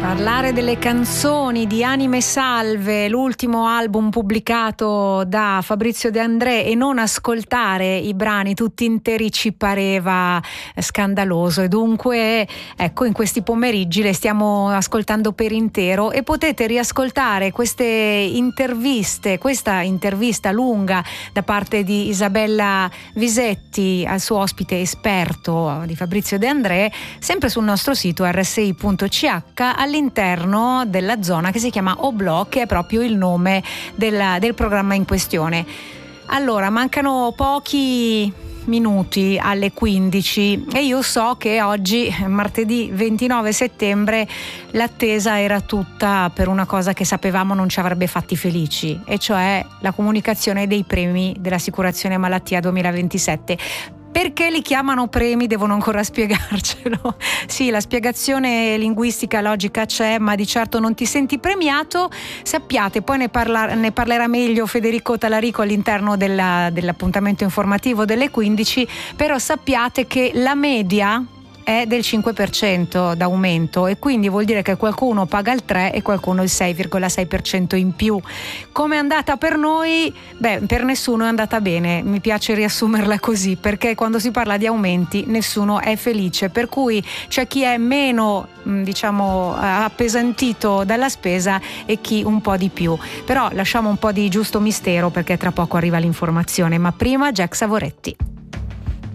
Parlare delle canzoni di Anime Salve, l'ultimo album pubblicato da Fabrizio De André, e non ascoltare i brani tutti interi ci pareva scandaloso, e dunque ecco, in questi pomeriggi le stiamo ascoltando per intero e potete riascoltare queste interviste, questa intervista lunga da parte di Isabella Visetti al suo ospite esperto di Fabrizio De André, sempre sul nostro sito rsi.ch all'interno della zona che si chiama Oblò, che è proprio il nome del programma in questione. Allora, mancano pochi minuti alle 15 e io so che oggi, martedì 29 settembre, l'attesa era tutta per una cosa che sapevamo non ci avrebbe fatti felici, e cioè la comunicazione dei premi dell'assicurazione malattia 2027. Perché li chiamano premi? Devono ancora spiegarcelo. Sì, la spiegazione linguistica logica c'è, ma di certo non ti senti premiato. Sappiate, poi ne parlerà meglio Federico Talarico all'interno dell'appuntamento informativo delle 15, però sappiate che la media è del 5% d'aumento, e quindi vuol dire che qualcuno paga il 3 e qualcuno il 6,6% in più. Come è andata per noi? Beh, per nessuno è andata bene, mi piace riassumerla così, perché quando si parla di aumenti nessuno è felice, per cui c'è chi è meno appesantito dalla spesa e chi un po' di più. Però lasciamo un po' di giusto mistero, perché tra poco arriva l'informazione, ma prima Jack Savoretti.